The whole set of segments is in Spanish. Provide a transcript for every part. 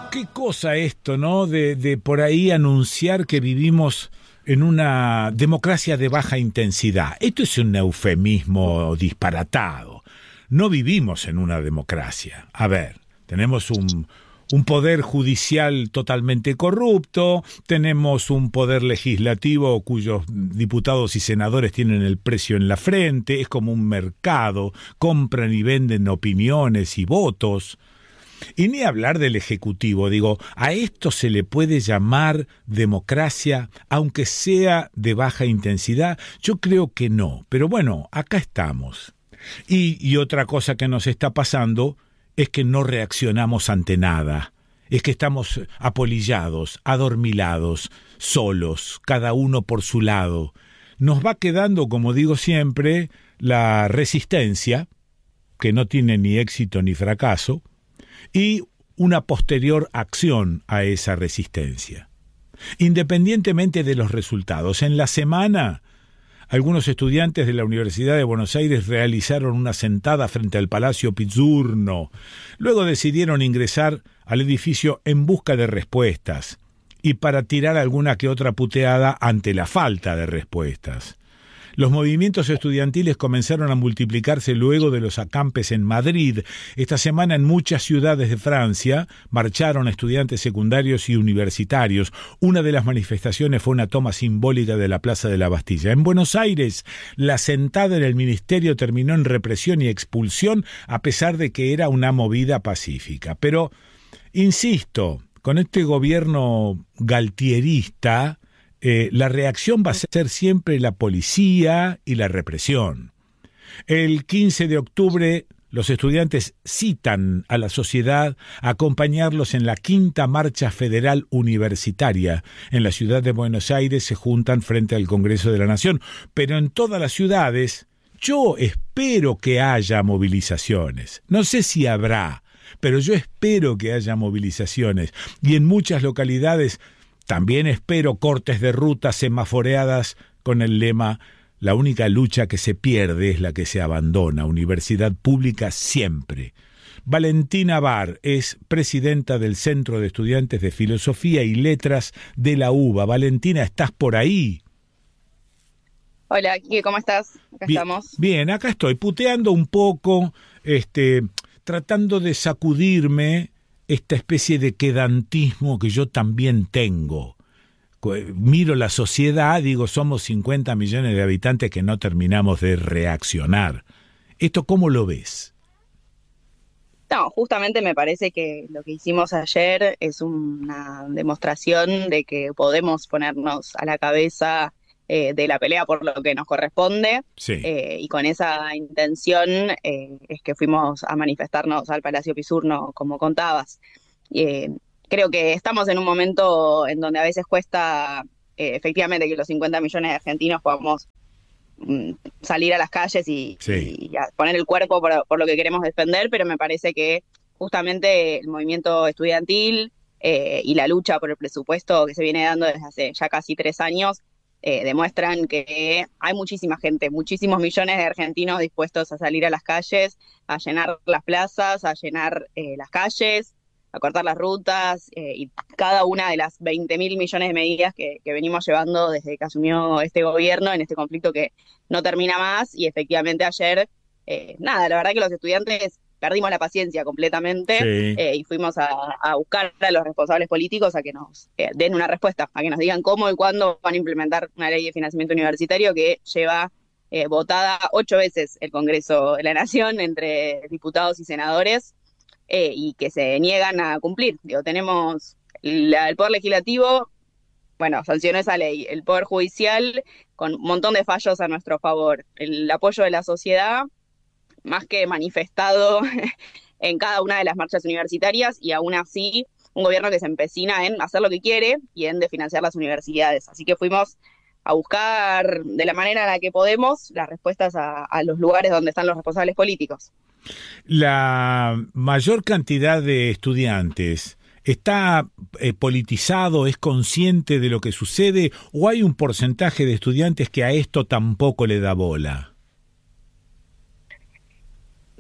Qué cosa esto, ¿no? De por ahí anunciar que vivimos en una democracia de baja intensidad. Esto es un eufemismo disparatado. No vivimos en una democracia. A ver, tenemos un poder judicial totalmente corrupto, tenemos un poder legislativo cuyos diputados y senadores tienen el precio en la frente, es como un mercado, compran y venden opiniones y votos. Y ni hablar del Ejecutivo, digo, ¿a esto se le puede llamar democracia, aunque sea de baja intensidad? Yo creo que no, pero bueno, acá estamos. Y otra cosa que nos está pasando es que no reaccionamos ante nada, es que estamos apolillados, adormilados, solos, cada uno por su lado. Nos va quedando, como digo siempre, la resistencia, que no tiene ni éxito ni fracaso, y una posterior acción a esa resistencia. Independientemente de los resultados, en la semana, algunos estudiantes de la Universidad de Buenos Aires realizaron una sentada frente al Palacio Pizzurno. Luego decidieron ingresar al edificio en busca de respuestas y para tirar alguna que otra puteada ante la falta de respuestas. Los movimientos estudiantiles comenzaron a multiplicarse luego de los acampes en Madrid. Esta semana en muchas ciudades de Francia marcharon estudiantes secundarios y universitarios. Una de las manifestaciones fue una toma simbólica de la Plaza de la Bastilla. En Buenos Aires, la sentada en el ministerio terminó en represión y expulsión, a pesar de que era una movida pacífica. Pero, insisto, con este gobierno galtierista, la reacción va a ser siempre la policía y la represión. El 15 de octubre los estudiantes citan a la sociedad a acompañarlos en la quinta marcha federal universitaria. En la ciudad de Buenos Aires se juntan frente al Congreso de la Nación, pero en todas las ciudades yo espero que haya movilizaciones. No sé si habrá, pero yo espero que haya movilizaciones. Y en muchas localidades también espero cortes de rutas semaforeadas con el lema «La única lucha que se pierde es la que se abandona. Universidad pública siempre». Valentina Bar es presidenta del Centro de Estudiantes de Filosofía y Letras de la UBA. Valentina, ¿estás por ahí? Hola, Quique, ¿cómo estás? Acá estamos. Bien, acá estoy, puteando un poco, tratando de sacudirme esta especie de quedantismo que yo también tengo. Miro la sociedad, digo, somos 50 millones de habitantes que no terminamos de reaccionar. ¿Esto cómo lo ves? No, justamente me parece que lo que hicimos ayer es una demostración de que podemos ponernos a la cabeza de la pelea por lo que nos corresponde. Sí. Y con esa intención es que fuimos a manifestarnos al Palacio Pizzurno, como contabas. Creo que estamos en un momento en donde a veces cuesta efectivamente que los 50 millones de argentinos podamos salir a las calles y a poner el cuerpo por lo que queremos defender, pero me parece que justamente el movimiento estudiantil y la lucha por el presupuesto que se viene dando desde hace ya casi 3 años demuestran que hay muchísima gente, muchísimos millones de argentinos dispuestos a salir a las calles, a llenar las plazas, a llenar las calles, a cortar las rutas y cada una de las 20.000 millones de medidas que venimos llevando desde que asumió este gobierno en este conflicto que no termina más. Y efectivamente ayer, la verdad que los estudiantes perdimos la paciencia completamente y fuimos a buscar a los responsables políticos a que nos den una respuesta, a que nos digan cómo y cuándo van a implementar una ley de financiamiento universitario que lleva votada 8 veces el Congreso de la Nación entre diputados y senadores y que se niegan a cumplir. Digo, tenemos el Poder Legislativo, bueno, sancionó esa ley, el Poder Judicial con un montón de fallos a nuestro favor, el apoyo de la sociedad más que manifestado en cada una de las marchas universitarias, y aún así un gobierno que se empecina en hacer lo que quiere y en desfinanciar las universidades. Así que fuimos a buscar de la manera en la que podemos las respuestas a los lugares donde están los responsables políticos. La mayor cantidad de estudiantes ¿está politizado, es consciente de lo que sucede, o hay un porcentaje de estudiantes que a esto tampoco le da bola?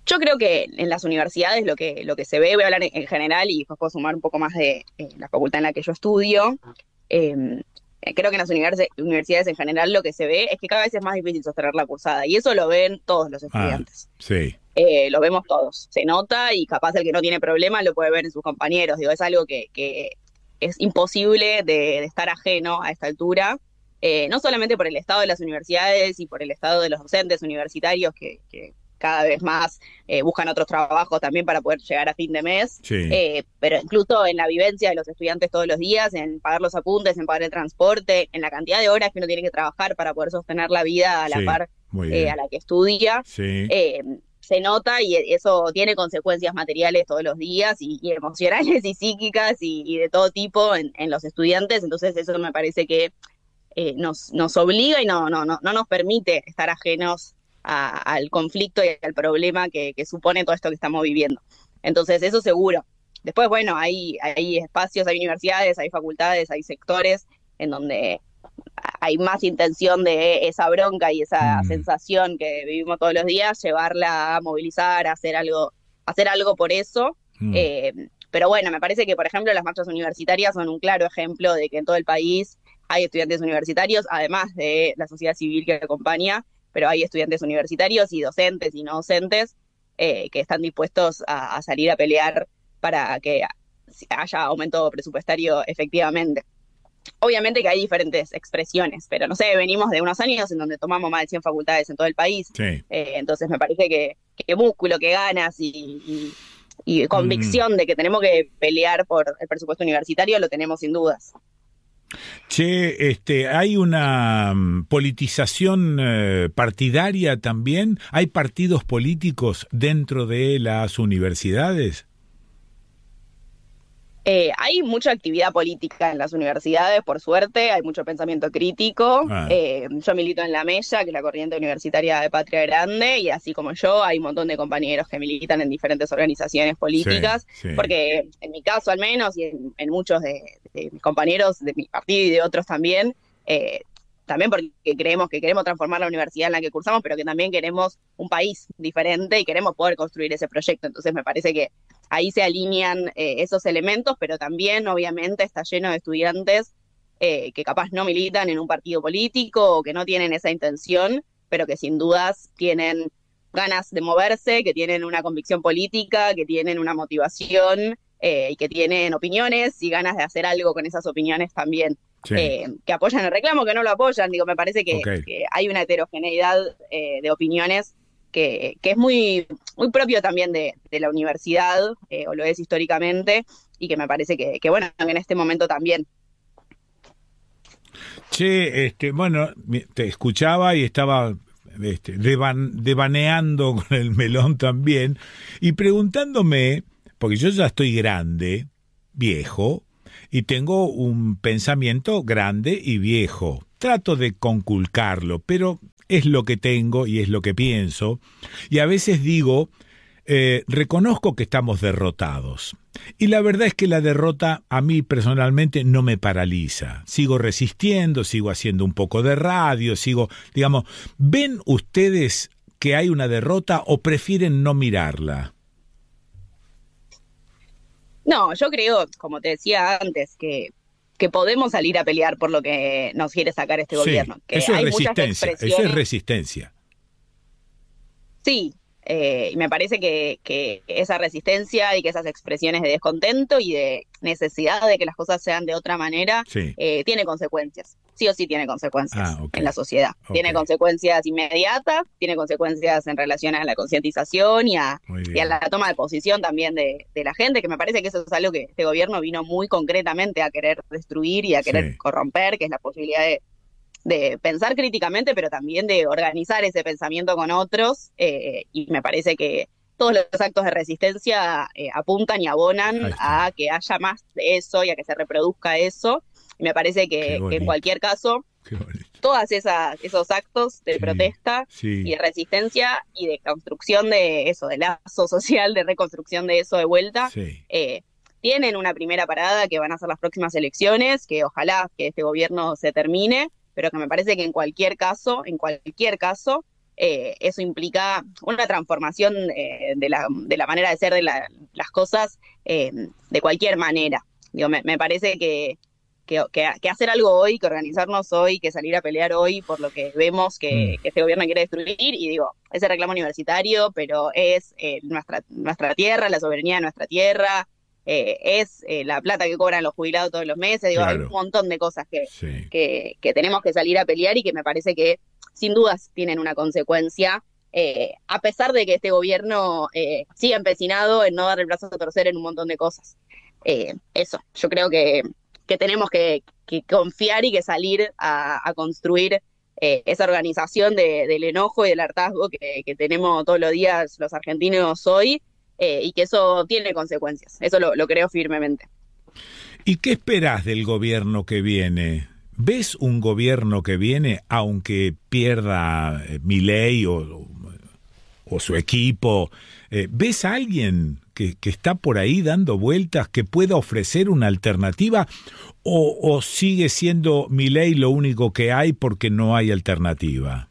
Yo creo que en las universidades lo que se ve, voy a hablar en general y después puedo sumar un poco más de la facultad en la que yo estudio. eh, Creo que en las universidades en general lo que se ve es que cada vez es más difícil sostener la cursada y eso lo ven todos los Ah, estudiantes. sí. Lo vemos todos, se nota y capaz el que no tiene problema lo puede ver en sus compañeros. Digo, es algo que es imposible de estar ajeno a esta altura, no solamente por el estado de las universidades y por el estado de los docentes universitarios que cada vez más buscan otros trabajos también para poder llegar a fin de mes, Sí. pero incluso en la vivencia de los estudiantes todos los días, en pagar los apuntes, en pagar el transporte, en la cantidad de horas que uno tiene que trabajar para poder sostener la vida a la Sí, par muy bien. a la que estudia. Sí. Se nota y eso tiene consecuencias materiales todos los días y emocionales y psíquicas y de todo tipo en los estudiantes. Entonces eso me parece que nos obliga y no nos permite estar ajenos al conflicto y al problema que supone todo esto que estamos viviendo. Entonces eso seguro. Después, bueno, hay espacios, hay universidades, hay facultades, hay sectores en donde hay más intención de esa bronca y esa Mm, sensación que vivimos todos los días, llevarla a movilizar, a hacer algo por eso. mm. Eh, pero bueno, me parece que, por ejemplo, las marchas universitarias son un claro ejemplo de que en todo el país hay estudiantes universitarios, además de la sociedad civil que acompaña, pero hay estudiantes universitarios y docentes y no docentes que están dispuestos a salir a pelear para que haya aumento presupuestario efectivamente. Obviamente que hay diferentes expresiones, pero no sé, venimos de unos años en donde tomamos más de 100 facultades en todo el país, Sí. entonces me parece que músculo, que ganas y Mm. convicción de que tenemos que pelear por el presupuesto universitario lo tenemos sin dudas. Che, hay una politización partidaria también. ¿Hay partidos políticos dentro de las universidades? Hay mucha actividad política en las universidades, por suerte, hay mucho pensamiento crítico. Ah, Yo milito en la Mella, que es la corriente universitaria de Patria Grande, y así como yo, hay un montón de compañeros que militan en diferentes organizaciones sí, políticas, sí. porque en mi caso al menos, y en muchos de mis compañeros de mi partido y de otros también, también porque creemos que queremos transformar la universidad en la que cursamos, pero que también queremos un país diferente y queremos poder construir ese proyecto. Entonces me parece que ahí se alinean esos elementos, pero también obviamente está lleno de estudiantes que capaz no militan en un partido político o que no tienen esa intención, pero que sin dudas tienen ganas de moverse, que tienen una convicción política, que tienen una motivación y que tienen opiniones y ganas de hacer algo con esas opiniones también. Sí, Que apoyan el reclamo, que no lo apoyan. Digo, me parece ok. que hay una heterogeneidad de opiniones que es muy propio también de la universidad, o lo es históricamente, y que me parece que bueno, en este momento también. Che, bueno, te escuchaba y estaba devaneando con el melón también y preguntándome, porque yo ya estoy grande, viejo, y tengo un pensamiento grande y viejo. Trato de conculcarlo, pero es lo que tengo y es lo que pienso. Y a veces digo, reconozco que estamos derrotados. Y la verdad es que la derrota a mí personalmente no me paraliza. Sigo resistiendo, sigo haciendo un poco de radio, digamos, ¿ven ustedes que hay una derrota o prefieren no mirarla? No, yo creo, como te decía antes, que podemos salir a pelear por lo que nos quiere sacar este Sí, gobierno, que eso es hay muchas resistencia, eso es expresiones. resistencia. Sí, y me parece que esa resistencia y que esas expresiones de descontento y de necesidad de que las cosas sean de otra manera, Sí. tiene consecuencias. Sí o sí tiene Ah, consecuencias ok, en la sociedad. ok, Tiene consecuencias inmediatas, tiene consecuencias en relación a la concientización muy y a la bien. toma de posición también de la gente, que me parece que eso es algo que este gobierno vino muy concretamente a querer destruir y a querer Sí, corromper, que es la posibilidad de pensar críticamente, pero también de organizar ese pensamiento con otros, y me parece que todos los actos de resistencia apuntan y ahí abonan está. a que haya más de eso y a que se reproduzca eso, y me parece Qué que en bonito, cualquier caso, qué bonito. todas esos actos de Sí, protesta y sí, de resistencia y de construcción de eso, de lazo social, de reconstrucción de eso de vuelta, sí. eh, tienen una primera parada que van a ser las próximas elecciones, que ojalá que este gobierno se termine, pero que me parece que en cualquier caso, eso implica una transformación de la manera de ser de las cosas de cualquier manera. Digo, me parece que hacer algo hoy, que organizarnos hoy, que salir a pelear hoy por lo que vemos que este gobierno quiere destruir, y digo, ese reclamo universitario, pero es nuestra tierra, la soberanía de nuestra tierra, es la plata que cobran los jubilados todos los meses, digo, Claro. hay un montón de cosas Sí. que tenemos que salir a pelear y que me parece que sin dudas tienen una consecuencia, a pesar de que este gobierno siga empecinado en no dar el brazo a torcer en un montón de cosas. Eso, yo creo que tenemos que confiar y que salir a construir esa organización del enojo y del hartazgo que tenemos todos los días los argentinos hoy, y que eso tiene consecuencias. Eso lo creo firmemente. ¿Y qué esperás del gobierno que viene? ¿Ves un gobierno que viene, aunque pierda Milei o su equipo? ¿Ves a alguien que está por ahí dando vueltas, que pueda ofrecer una alternativa? ¿O sigue siendo Milei lo único que hay porque no hay alternativa?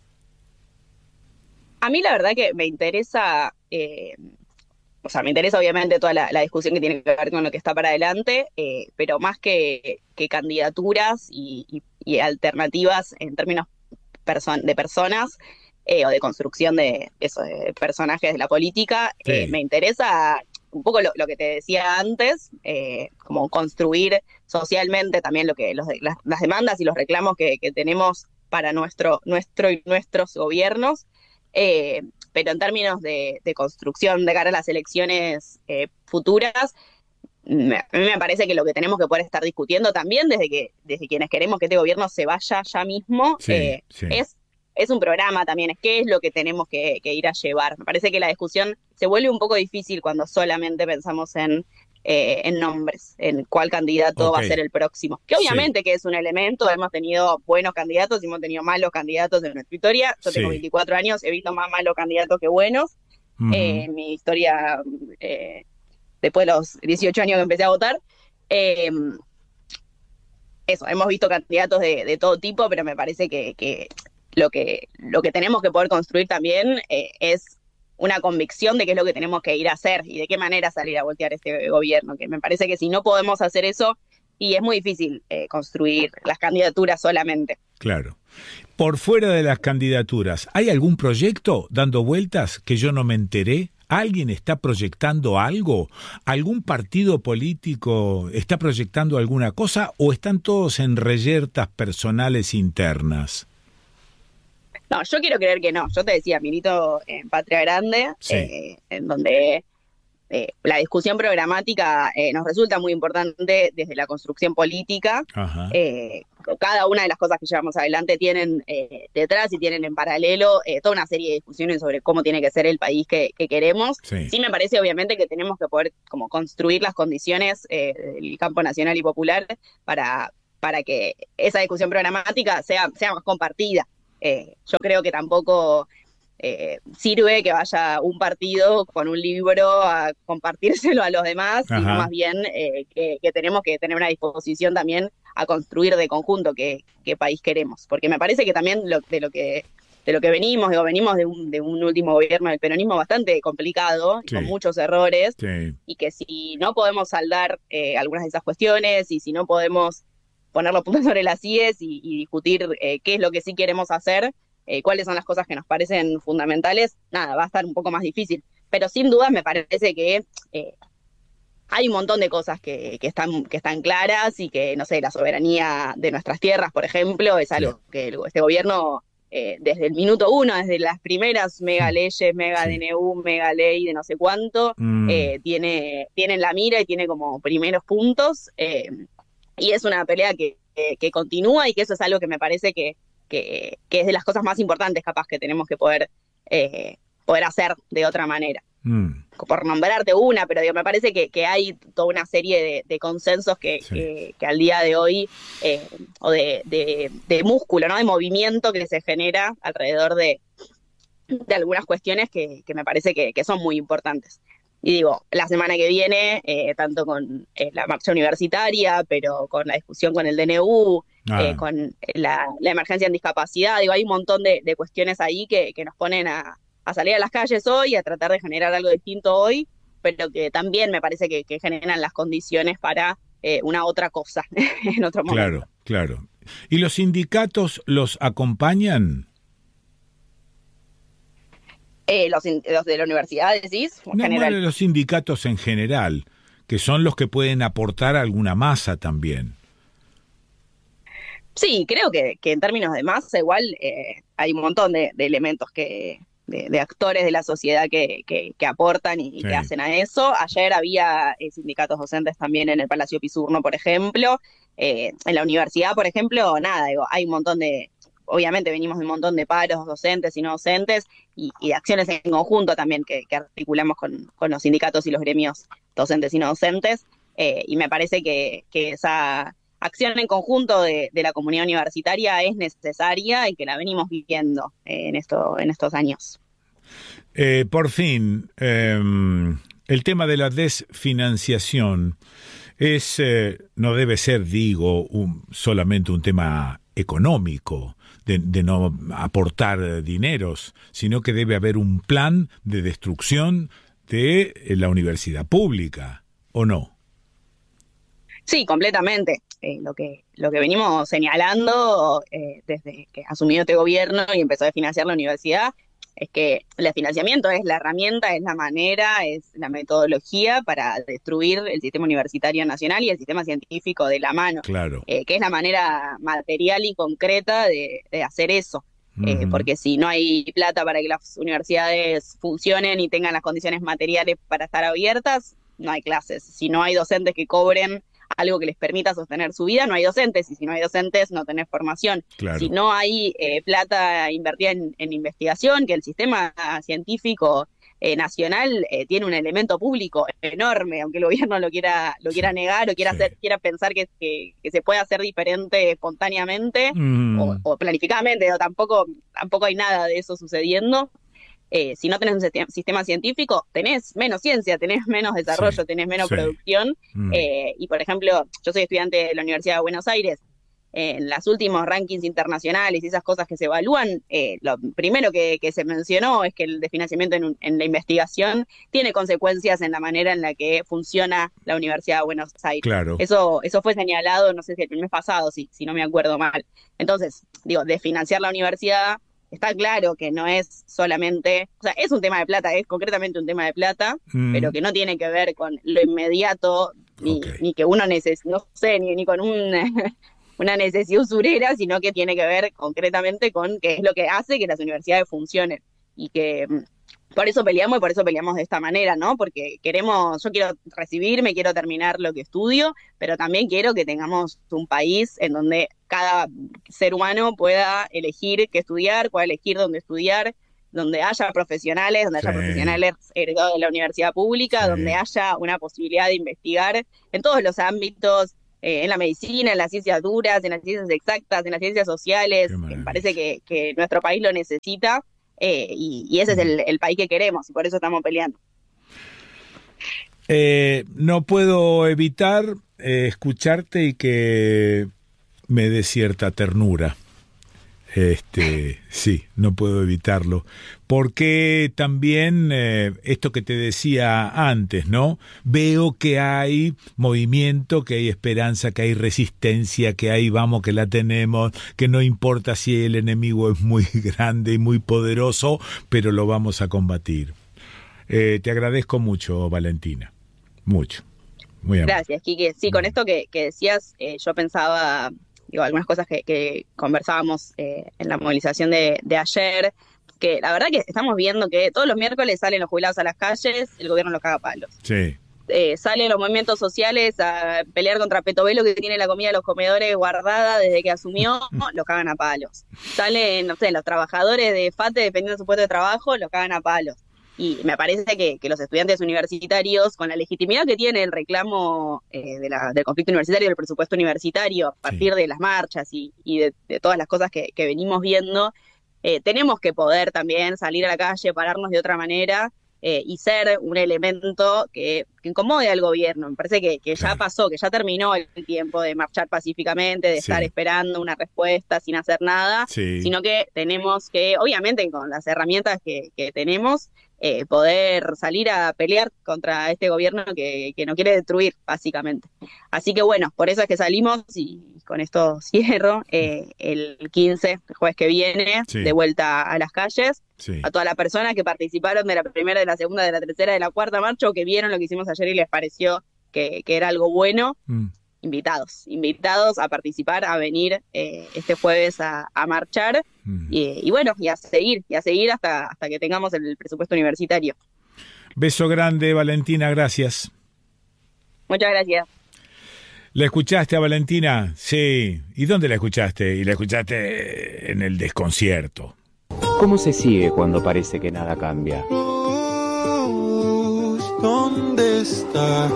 A mí la verdad que me interesa, me interesa obviamente toda la discusión que tiene que ver con lo que está para adelante, pero más que candidaturas y alternativas en términos de personas, o de construcción de personajes de la política, Sí. me interesa un poco lo que te decía antes, como construir socialmente también las demandas y los reclamos que tenemos para nuestro y nuestros gobiernos, pero en términos de construcción de cara a las elecciones futuras, a mí me parece que lo que tenemos que poder estar discutiendo también desde quienes queremos que este gobierno se vaya ya mismo, Sí, sí. es un programa también, es qué es lo que tenemos que ir a llevar. Me parece que la discusión se vuelve un poco difícil cuando solamente pensamos en nombres, en cuál candidato va a ser el próximo. Que obviamente que es un elemento, hemos tenido buenos candidatos y hemos tenido malos candidatos en nuestra historia. Yo tengo 24 años, he visto más malos candidatos que buenos. En mi historia, después de los 18 años que empecé a votar. Eso, hemos visto candidatos de todo tipo, pero me parece que lo que tenemos que poder construir también es una convicción de qué es lo que tenemos que ir a hacer y de qué manera salir a voltear este gobierno, que me parece que si no podemos hacer eso, y es muy difícil construir las candidaturas solamente. Claro. Por fuera de las candidaturas, ¿hay algún proyecto dando vueltas que yo no me enteré? ¿Alguien está proyectando algo? ¿Algún partido político está proyectando alguna cosa? ¿O están todos en reyertas personales internas? No, yo quiero creer que no. Yo te decía, milito en Patria Grande, sí. En donde la discusión programática nos resulta muy importante desde la construcción política. Cada una de las cosas que llevamos adelante tienen detrás y tienen en paralelo toda una serie de discusiones sobre cómo tiene que ser el país que queremos. Sí me parece obviamente que tenemos que poder como construir las condiciones del campo nacional y popular para que esa discusión programática sea más compartida. Yo creo que tampoco sirve que vaya un partido con un libro a compartírselo a los demás, sino más bien que tenemos que tener una disposición también a construir de conjunto qué país queremos. Porque me parece que también de lo que venimos de un último gobierno del peronismo bastante complicado, con muchos errores, y que si no podemos saldar algunas de esas cuestiones, y si no podemos poner los puntos sobre las IES y discutir qué es lo que sí queremos hacer, cuáles son las cosas que nos parecen fundamentales, nada, va a estar un poco más difícil. Pero sin dudas me parece que hay un montón de cosas que están claras, y que, no sé, la soberanía de nuestras tierras, por ejemplo, es algo que este gobierno, desde el minuto uno, desde las primeras mega leyes, mega DNU, mega ley de no sé cuánto, tiene en la mira y tiene como primeros puntos, y es una pelea que continúa, y que eso es algo que me parece que es de las cosas más importantes capaz que tenemos que poder hacer de otra manera. Por nombrarte una, pero digo, me parece que hay toda una serie de consensos que al día de hoy, o de músculo, ¿no? De movimiento que se genera alrededor de algunas cuestiones que me parece que son muy importantes. Y digo, la semana que viene, tanto con la marcha universitaria, pero con la discusión con el DNU, con la emergencia en discapacidad. Digo, hay un montón de cuestiones ahí que nos ponen a salir a las calles hoy, a tratar de generar algo distinto hoy, pero que también me parece que generan las condiciones para una otra cosa en otro momento. Claro, claro. ¿Y los sindicatos los acompañan? Los de la universidad, decís, en general. Bueno, los sindicatos en general, que son los que pueden aportar alguna masa también. Sí, creo que en términos de masa, igual hay un montón de elementos de actores de la sociedad que aportan y Sí. que hacen a eso. Ayer había sindicatos docentes también en el Palacio Pisurno, por ejemplo. En la universidad, por ejemplo, nada, digo, hay un montón obviamente venimos de un montón de paros docentes y no docentes y de acciones en conjunto también que articulamos con los sindicatos y los gremios docentes y no docentes. Y me parece que esa acción en conjunto de la comunidad universitaria es necesaria y que la venimos viviendo en estos años. Por fin, el tema de la desfinanciación no debe ser, digo, solamente un tema económico, de no aportar dineros, sino que debe haber un plan de destrucción de la universidad pública, ¿o no? Sí, completamente. Lo que venimos señalando desde que asumió este gobierno y empezó a financiar la universidad es que el financiamiento es la herramienta, es la manera, es la metodología para destruir el sistema universitario nacional y el sistema científico de la mano, Claro. Que es la manera material y concreta de hacer eso. Uh-huh. Porque si no hay plata para que las universidades funcionen y tengan las condiciones materiales para estar abiertas, no hay clases. Si no hay docentes que cobren algo que les permita sostener su vida, no hay docentes, y si no hay docentes no tenés formación. Claro. Si no hay plata invertida en investigación, que el sistema científico nacional tiene un elemento público enorme, aunque el gobierno lo quiera negar o quiera pensar que se puede hacer diferente espontáneamente o planificadamente, o tampoco hay nada de eso sucediendo. Si no tenés un sistema científico, tenés menos ciencia, tenés menos desarrollo, tenés menos producción. Y, por ejemplo, yo soy estudiante de la Universidad de Buenos Aires. En los últimos rankings internacionales y esas cosas que se evalúan, lo primero que se mencionó es que el desfinanciamiento en la investigación tiene consecuencias en la manera en la que funciona la Universidad de Buenos Aires. Claro. Eso fue señalado, no sé si el mes pasado, si no me acuerdo mal. Entonces, digo, desfinanciar la universidad, está claro que no es solamente, o sea, es un tema de plata, es concretamente un tema de plata, pero que no tiene que ver con lo inmediato, ni que uno no sé, ni con una necesidad usurera, sino que tiene que ver concretamente con qué es lo que hace que las universidades funcionen. Y que por eso peleamos de esta manera, ¿no? Porque yo quiero recibirme, quiero terminar lo que estudio, pero también quiero que tengamos un país en donde cada ser humano pueda elegir qué estudiar, pueda elegir dónde estudiar, donde haya profesionales, egresados de la universidad pública, donde haya una posibilidad de investigar en todos los ámbitos, en la medicina, en las ciencias duras, en las ciencias exactas, en las ciencias sociales. Me parece que nuestro país lo necesita. Y ese es el país que queremos y por eso estamos peleando. No puedo evitar escucharte y que me dé cierta ternura. Sí, no puedo evitarlo. Porque también esto que te decía antes, ¿no? Veo que hay movimiento, que hay esperanza, que hay resistencia, que hay vamos, que la tenemos, que no importa si el enemigo es muy grande y muy poderoso, pero lo vamos a combatir. Te agradezco mucho, Valentina. Mucho. Muy amable. Gracias, Quique. Sí, con esto que decías, yo pensaba... algunas cosas que conversábamos en la movilización de ayer, que la verdad que estamos viendo que todos los miércoles salen los jubilados a las calles, el gobierno los caga a palos. Sí. Salen los movimientos sociales a pelear contra Petovelo, que tiene la comida de los comedores guardada desde que asumió, los cagan a palos. Salen, no sé, los trabajadores de FATE defendiendo su puesto de trabajo, los cagan a palos. Y me parece que los estudiantes universitarios, con la legitimidad que tiene el reclamo del conflicto universitario, del presupuesto universitario, a partir de las marchas y de todas las cosas que venimos viendo, tenemos que poder también salir a la calle, pararnos de otra manera y ser un elemento que incomode al gobierno. Me parece que ya pasó, que ya terminó el tiempo de marchar pacíficamente, de estar esperando una respuesta sin hacer nada, sino que tenemos que, obviamente con las herramientas que tenemos, poder salir a pelear contra este gobierno que nos quiere destruir, básicamente. Así que bueno, por eso es que salimos, y con esto cierro, el 15, el jueves que viene, de vuelta a las calles, a todas las personas que participaron de la primera, de la segunda, de la tercera, de la cuarta marcha, o que vieron lo que hicimos ayer y les pareció que era algo bueno, invitados a participar, a venir este jueves a marchar, y bueno, y a seguir hasta que tengamos el presupuesto universitario. Beso grande, Valentina, gracias. Muchas gracias. ¿La escuchaste a Valentina? Sí. ¿Y dónde la escuchaste? Y la escuchaste en el desconcierto. ¿Cómo se sigue cuando parece que nada cambia? ¿Dónde estás?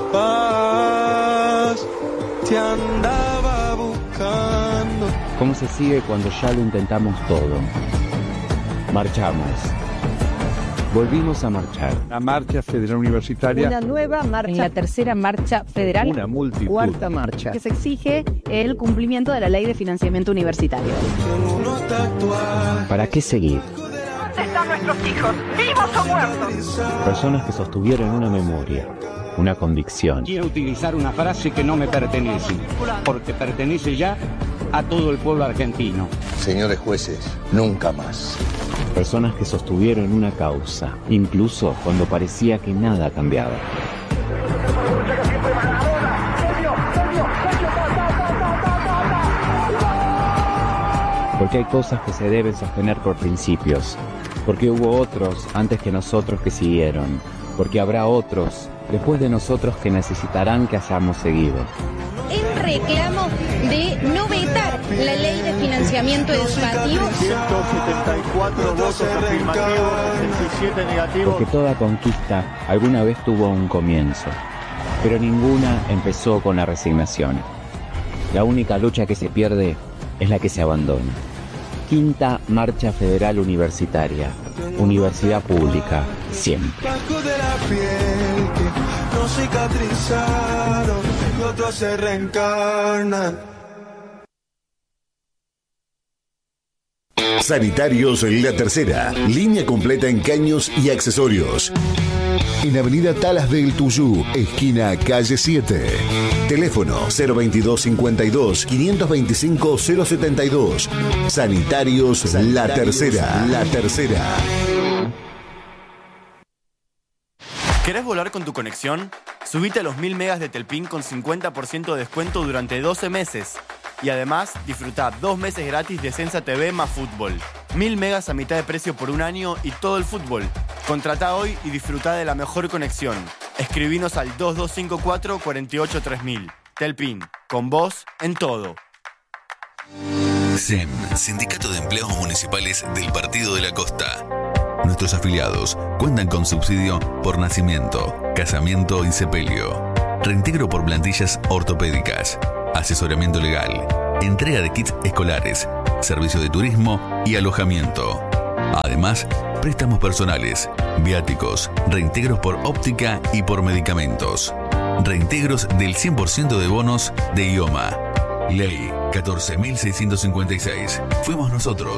Te andaba buscando. ¿Cómo se sigue cuando ya lo intentamos todo? Marchamos. Volvimos a marchar. La marcha federal universitaria. Una nueva marcha. La tercera marcha federal. Una multitud. Cuarta marcha. Que se exige el cumplimiento de la ley de financiamiento universitario. ¿Para qué seguir? ¿Dónde están nuestros hijos? ¿Vivos o muertos? Personas que sostuvieron una memoria, una convicción. Quiero utilizar una frase que no me pertenece, porque pertenece ya a todo el pueblo argentino. Señores jueces, nunca más. Personas que sostuvieron una causa, incluso cuando parecía que nada cambiaba. Porque hay cosas que se deben sostener por principios. Porque hubo otros antes que nosotros que siguieron. Porque habrá otros después de nosotros que necesitarán que hayamos seguido. En reclamo de no vetar la ley de financiamiento educativo. 174 votos afirmativos, 67 negativos. Porque toda conquista alguna vez tuvo un comienzo, pero ninguna empezó con la resignación. La única lucha que se pierde es la que se abandona. Quinta Marcha Federal Universitaria. Universidad pública, siempre. Bajo de la piel que no cicatrizaron, y otros se reencarnan. Sanitarios La Tercera. Línea completa en caños y accesorios. En Avenida Talas del Tuyú, esquina calle 7. Teléfono 022 52 525 072. Sanitarios La Tercera. La Tercera. ¿Querés volar con tu conexión? Subite a los 1000 megas de Telpin con 50% de descuento durante 12 meses. Y además, disfruta 2 meses gratis de Sensa TV más fútbol. 1000 megas a mitad de precio por un año y todo el fútbol. Contratá hoy y disfruta de la mejor conexión. Escribinos al 2254 48 3000. Telpin, con vos en todo. SEM, Sindicato de Empleados Municipales del Partido de la Costa. Nuestros afiliados cuentan con subsidio por nacimiento, casamiento y sepelio, reintegro por plantillas ortopédicas, asesoramiento legal, entrega de kits escolares, servicio de turismo y alojamiento. Además, préstamos personales, viáticos, reintegros por óptica y por medicamentos, reintegros del 100% de bonos de IOMA. Ley 14.656. Fuimos nosotros.